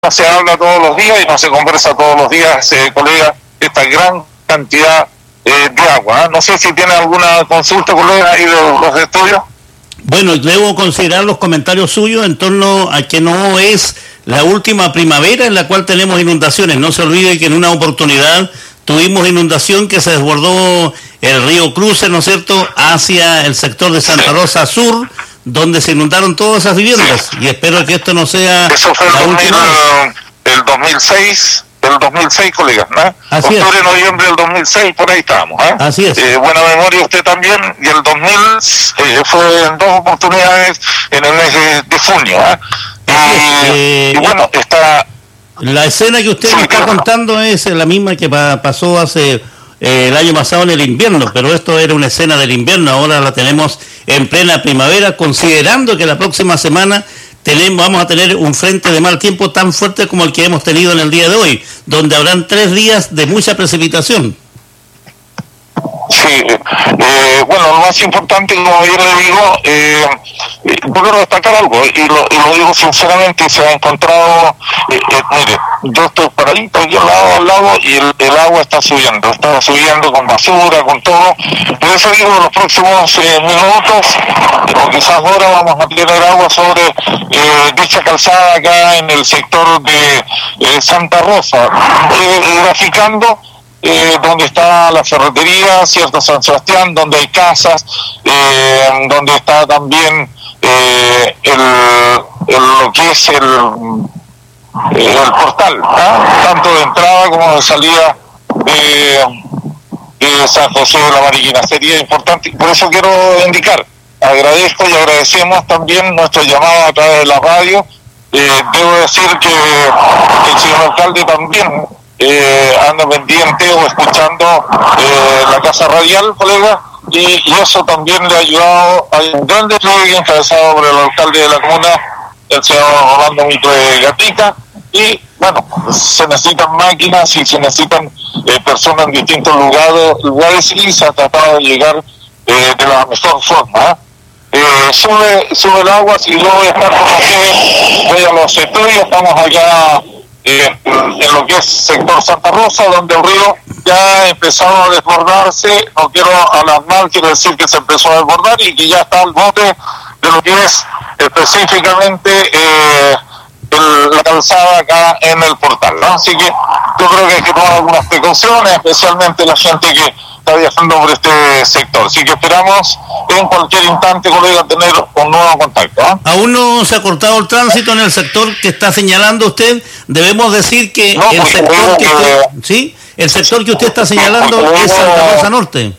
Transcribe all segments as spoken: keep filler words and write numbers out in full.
se habla todos los días y no se conversa todos los días, eh, colega, esta gran cantidad eh, de agua. ¿eh? No sé si tiene alguna consulta, colega, ahí de los estudios. Bueno, debo considerar los comentarios suyos en torno a que no es la última primavera en la cual tenemos inundaciones. No se olvide que en una oportunidad tuvimos inundación que se desbordó el río Cruce, ¿no es cierto?, hacia el sector de Santa Rosa Sur, donde se inundaron todas esas viviendas. Sí. Y espero que esto no sea Eso fue la el, última. el dos mil seis, el dos mil seis, colega, ¿no? Así Octubre, es. noviembre del dos mil seis, por ahí estábamos. ¿eh? Así es. Eh, buena memoria usted también, y el dos mil eh, fue en dos oportunidades en el mes de, de junio. ¿eh? Y, eh, y bueno, está... La escena que usted Sí, me está claro. contando es la misma que pa- pasó hace eh, el año pasado en el invierno, pero esto era una escena del invierno, ahora la tenemos en plena primavera, considerando que la próxima semana tenemos, vamos a tener un frente de mal tiempo tan fuerte como el que hemos tenido en el día de hoy, donde habrán tres días de mucha precipitación. Sí, eh, bueno, lo más importante, como yo le digo, eh, eh, yo quiero destacar algo, y lo, y lo digo sinceramente, se ha encontrado, eh, eh, mire, yo estoy paradito aquí al lado, al lado, y el, el agua está subiendo, está subiendo con basura, con todo. Por eso digo, en los próximos eh, minutos, o quizás ahora, vamos a tener agua sobre eh, dicha calzada acá en el sector de eh, Santa Rosa, eh, graficando Eh, donde está la ferretería, cierto, San Sebastián, donde hay casas, eh, donde está también eh, el, el lo que es el, eh, el portal, ¿eh? Tanto de entrada como de salida de, de San José de la Mariquina. Sería importante, por eso quiero indicar, agradezco y agradecemos también nuestro llamado a través de la radio. Eh, debo decir que el señor alcalde también Eh, anda pendiente o escuchando eh, la casa radial, colega, y, y eso también le ha ayudado a un gran despliegue encabezado por el alcalde de la comuna, el señor Orlando Mito de Gatica, y bueno, se necesitan máquinas y se necesitan eh, personas en distintos lugares, lugares y se ha tratado de llegar eh, de la mejor forma. ¿eh? Eh, sube, sube el agua, si yo voy a estar con ustedes, voy a los estudios, estamos allá Eh, en lo que es sector Santa Rosa, donde el río ya ha empezado a desbordarse. No quiero alarmar, quiero decir que se empezó a desbordar y que ya está al bote de lo que es específicamente eh, el, la calzada acá en el portal, ¿no? Así que yo creo que hay que tomar algunas precauciones, especialmente la gente que está viajando por este sector. Así que esperamos en cualquier instante, colega, tener un nuevo contacto. ¿eh? Aún no se ha cortado el tránsito en el sector que está señalando usted. Debemos decir que No, el sector que que, usted, ¿sí? El sector que usted está señalando porque es Santa Rosa Norte.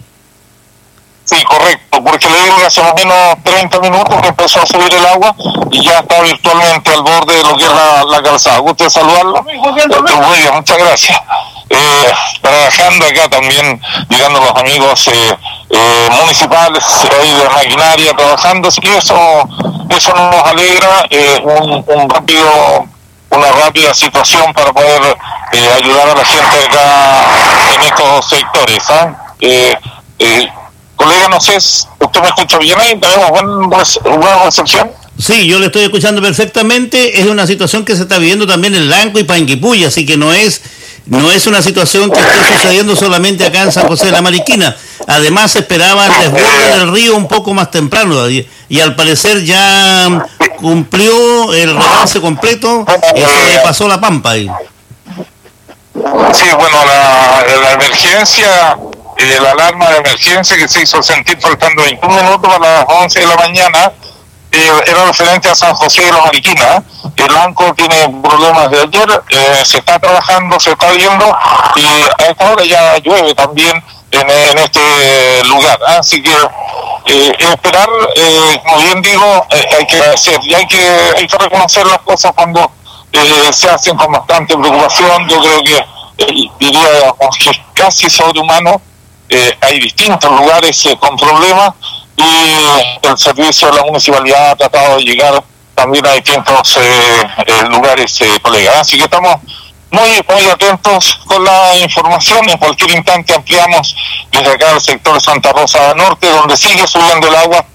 Sí, correcto, porque le digo que hace más o menos treinta minutos que empezó a subir el agua y ya está virtualmente al borde de lo que es la, la calzada. ¿Gusta saludarlo? Muy bien, muchas gracias. Eh, trabajando acá también, llegando los amigos eh, eh, municipales ahí de maquinaria trabajando, así que eso, eso nos alegra, eh, un, un rápido, una rápida situación para poder eh, ayudar a la gente acá en estos sectores. ¿eh? Eh, eh, Colega, no sé, ¿usted me escucha bien ahí? ¿Tenemos buen, buena recepción? Sí, yo le estoy escuchando perfectamente. Es una situación que se está viviendo también en Lanco y Panguipulli, así que no es no es una situación que esté sucediendo solamente acá en San José de la Mariquina. Además, se esperaba el desborde del río un poco más temprano y, y al parecer ya cumplió el rebalse completo y se le pasó la pampa ahí. Sí, bueno, la, la emergencia... Eh, la alarma de emergencia que se hizo sentir faltando veintiún minutos a las once de la mañana eh, era referente a San José de la Mariquina. El Lanco tiene problemas de ayer, eh, se está trabajando, se está viendo y a esta hora ya llueve también en, en este lugar, ¿eh? Así que eh, esperar, eh, como bien digo, eh, hay que hacer y hay que, hay que reconocer las cosas cuando eh, se hacen con bastante preocupación. Yo creo que eh, diría que es casi sobrehumano. Eh, hay distintos lugares eh, con problemas y el servicio de la municipalidad ha tratado de llegar también a distintos eh, eh, lugares, eh, colegas. Así que estamos muy, muy atentos con la información. En cualquier instante ampliamos desde acá al sector Santa Rosa Norte, donde sigue subiendo el agua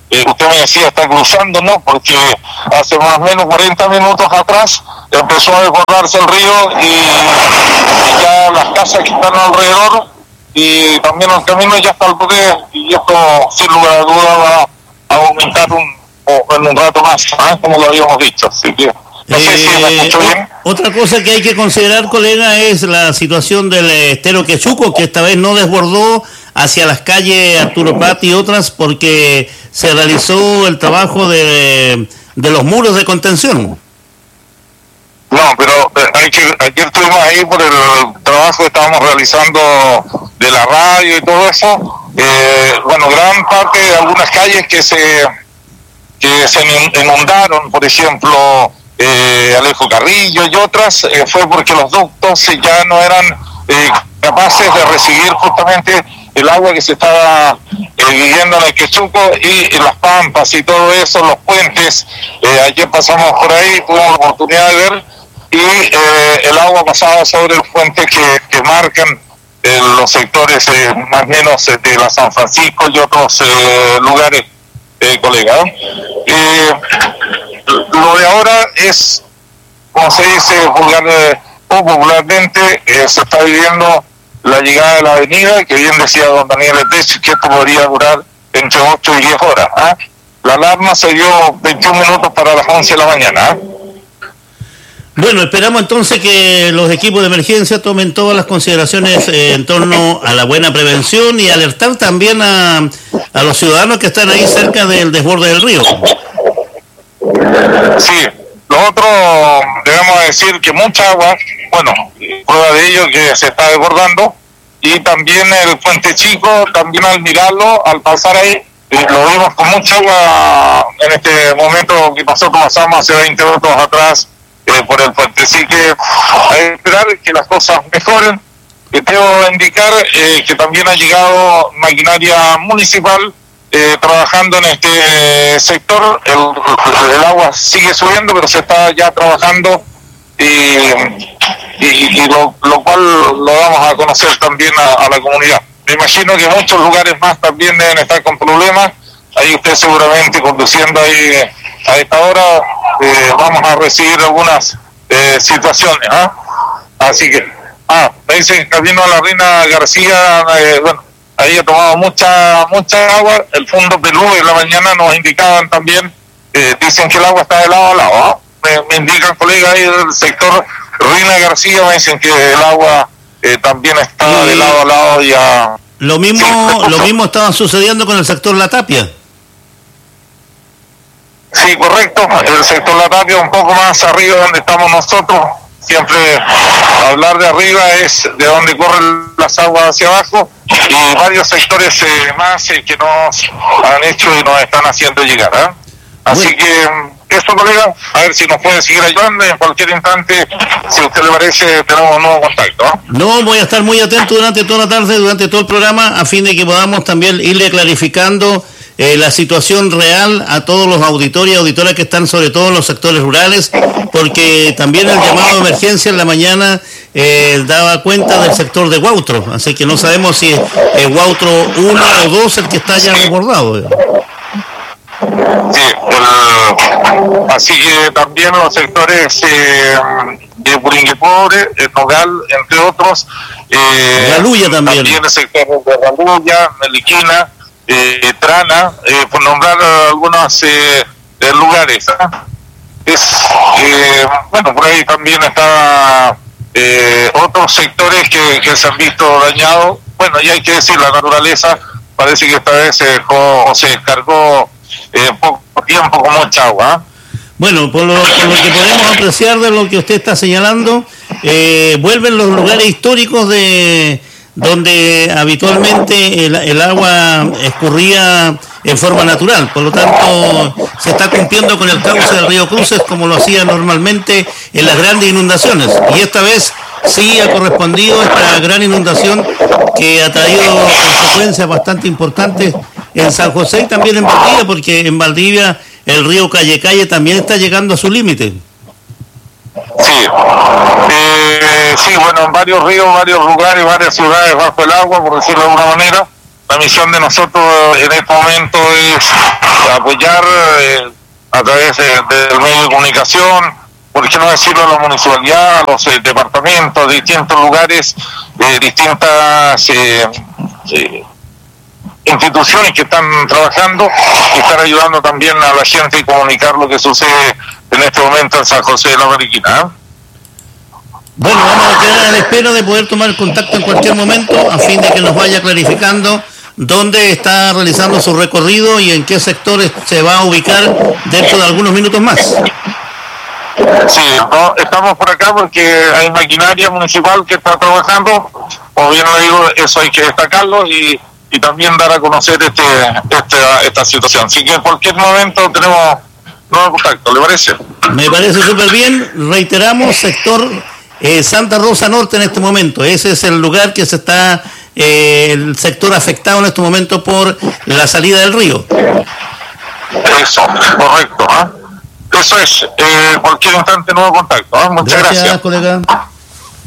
eh, usted me decía, está cruzando, ¿no? Porque hace más o menos cuarenta minutos atrás empezó a desbordarse el río y, y ya las casas que están alrededor y también el camino ya está al borde, y esto sin lugar a duda va a aumentar un, o en un rato más, ¿eh? Como lo habíamos dicho. Así que no sé Eh, si me escucho bien. Otra cosa que hay que considerar, colega, es la situación del estero Quechuco, que esta vez no desbordó hacia las calles Arturo Prat y otras porque se realizó el trabajo de, de los muros de contención. No, pero eh, hay que, ayer estuvimos ahí por el trabajo que estábamos realizando de la radio y todo eso. Eh, bueno, gran parte de algunas calles que se que se inundaron, por ejemplo, eh, Alejo Carrillo y otras, eh, fue porque los ductos ya no eran eh, capaces de recibir justamente el agua que se estaba eh, viviendo en el Quechuco y en las pampas y todo eso, los puentes. Eh, ayer pasamos por ahí, tuvimos la oportunidad de ver, y eh, el agua pasaba sobre el puente que, que marcan eh, los sectores eh, más o menos eh, de la San Francisco y otros eh, lugares, eh, colega. Eh, lo de ahora es, como se dice vulgar, eh, popularmente, eh, se está viviendo la llegada de la avenida, que bien decía don Daniel Etech, que esto podría durar entre ocho y diez horas. ¿eh? La alarma se dio veintiún minutos para las once de la mañana. ¿eh? Bueno, esperamos entonces que los equipos de emergencia tomen todas las consideraciones eh, en torno a la buena prevención y alertar también a, a los ciudadanos que están ahí cerca del desborde del río. Sí, lo otro, debemos decir que mucha agua, bueno, prueba de ello que se está desbordando, y también el Puente Chico, también al mirarlo, al pasar ahí, eh, lo vimos con mucha agua en este momento que nosotros pasamos hace veinte minutos atrás eh, por el puente. Así que hay que esperar que las cosas mejoren. Que debo indicar eh, que también ha llegado maquinaria municipal eh, trabajando en este sector. El, el agua sigue subiendo, pero se está ya trabajando, y, y, y lo, lo cual lo vamos a conocer también a, a la comunidad. Me imagino que muchos lugares más también deben estar con problemas. Ahí usted seguramente conduciendo ahí a esta hora eh, vamos a recibir algunas eh, situaciones. ¿eh? Así que, ah, me dicen Camino a la Reina García, eh, bueno, ahí ha tomado mucha mucha agua. El Fondo Pelú en la mañana nos indicaban también, eh, dicen que el agua está de lado a lado. ¿eh? Me, me indican colegas ahí del sector Reina García, me dicen que el agua eh, también está de lado a lado ya. Lo mismo, sí, lo mismo estaba sucediendo con el sector La Tapia. Sí, correcto. El sector La Tapia un poco más arriba donde estamos nosotros. Siempre hablar de arriba es de donde corren las aguas hacia abajo, y varios sectores eh, más eh, que nos han hecho y nos están haciendo llegar. ¿eh? Así bueno. que esto, colega, a ver si nos puede seguir ayudando, y en cualquier instante, si a usted le parece, tenemos un nuevo contacto. ¿eh? No, voy a estar muy atento durante toda la tarde, durante todo el programa, a fin de que podamos también irle clarificando Eh, la situación real a todos los auditores y auditoras que están sobre todo en los sectores rurales, porque también el llamado de emergencia en la mañana eh, daba cuenta del sector de Huautro, así que no sabemos si es eh, Huautro uno o dos el que está ya desbordado. Sí, el, así que también los sectores eh, de Buringuepobre, eh, Nogal, entre otros, eh, Galuya también. También el sector de Galuya, Meliquina, Eh, Trana, eh, por nombrar algunos eh, eh, lugares. ¿eh? Es eh, bueno, por ahí también está eh, otros sectores que, que se han visto dañados. Bueno, y hay que decir, la naturaleza parece que esta vez se dejó o se descargó eh, poco tiempo con mucha agua. ¿eh? Bueno, por lo, por lo que podemos apreciar de lo que usted está señalando, eh, vuelven los lugares históricos de donde habitualmente el, el agua escurría en forma natural. Por lo tanto, se está cumpliendo con el cauce del río Cruces como lo hacía normalmente en las grandes inundaciones. Y esta vez sí ha correspondido esta gran inundación que ha traído consecuencias bastante importantes en San José y también en Valdivia, porque en Valdivia el río Calle Calle también está llegando a su límite. Sí, eh, sí, bueno, en varios ríos, varios lugares, varias ciudades bajo el agua, por decirlo de alguna manera, la misión de nosotros en este momento es apoyar eh, a través de, del medio de comunicación, por qué no decirlo, a la municipalidad, a los eh, departamentos, distintos lugares, eh, distintas eh, eh, instituciones que están trabajando y están ayudando también a la gente y comunicar lo que sucede en este momento en San José de la Mariquina. ¿eh? Bueno, vamos a quedar a la espera de poder tomar contacto en cualquier momento a fin de que nos vaya clarificando dónde está realizando su recorrido y en qué sectores se va a ubicar dentro de algunos minutos más. Sí, no, estamos por acá porque hay maquinaria municipal que está trabajando, como bien le digo, eso hay que destacarlo y, y también dar a conocer este, este esta situación. Así que en cualquier momento tenemos nuevo contacto, ¿le parece? Me parece súper bien. Reiteramos, sector eh, Santa Rosa Norte en este momento. Ese es el lugar que se está, eh, el sector afectado en este momento por la salida del río. Eso, correcto, ¿eh? Eso es, eh, cualquier instante nuevo contacto. ¿eh? Muchas gracias. Gracias, colega.